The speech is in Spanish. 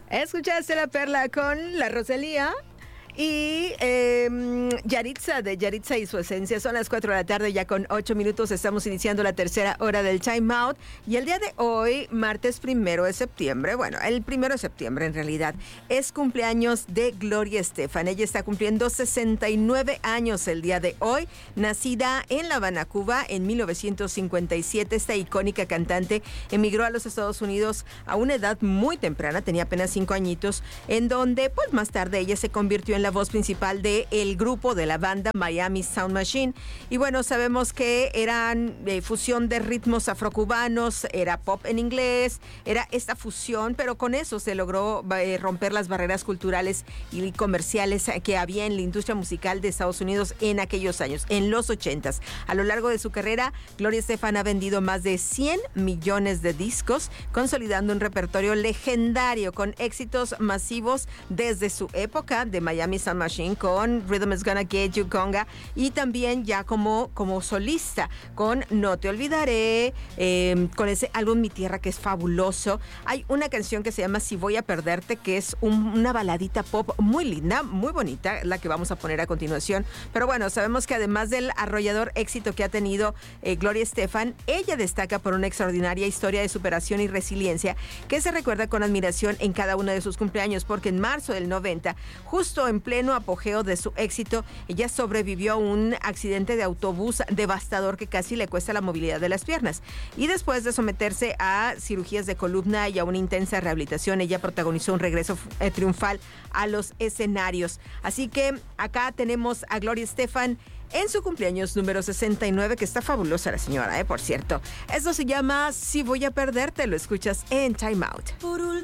Escuchaste La Perla con la Rosalía y Yaritza, de Yaritza y su esencia. Son las 4 de la tarde, ya con 8 minutos. Estamos iniciando la tercera hora del Time Out. Y el día de hoy, martes 1 de septiembre, bueno, el 1 de septiembre en realidad, es cumpleaños de Gloria Estefan. Ella está cumpliendo 69 años el día de hoy. Nacida en La Habana, Cuba, en 1957, esta icónica cantante emigró a los Estados Unidos a una edad muy temprana, tenía apenas 5 añitos, en donde, pues más tarde, ella se convirtió en la voz principal del grupo de la banda Miami Sound Machine. Y bueno, sabemos que eran fusión de ritmos afrocubanos, era pop en inglés, era esta fusión, pero con eso se logró romper las barreras culturales y comerciales que había en la industria musical de Estados Unidos en aquellos años, en los 80s. A lo largo de su carrera, Gloria Estefan ha vendido más de 100 millones de discos, consolidando un repertorio legendario con éxitos masivos desde su época de Miami Sound Machine con Rhythm is Gonna Get You, Conga, y también ya como solista con No Te Olvidaré, con ese álbum Mi Tierra, que es fabuloso. Hay una canción que se llama Si Voy a Perderte, que es una baladita pop muy linda, muy bonita, la que vamos a poner a continuación. Pero bueno, sabemos que además del arrollador éxito que ha tenido Gloria Estefan, ella destaca por una extraordinaria historia de superación y resiliencia que se recuerda con admiración en cada uno de sus cumpleaños, porque en marzo del 90, justo en pleno apogeo de su éxito, ella sobrevivió a un accidente de autobús devastador que casi le cuesta la movilidad de las piernas. Y después de someterse a cirugías de columna y a una intensa rehabilitación, ella protagonizó un regreso triunfal a los escenarios. Así que acá tenemos a Gloria Estefan en su cumpleaños número 69, que está fabulosa la señora, por cierto. Esto se llama Si Voy a Perderte, lo escuchas en Time Out. Por última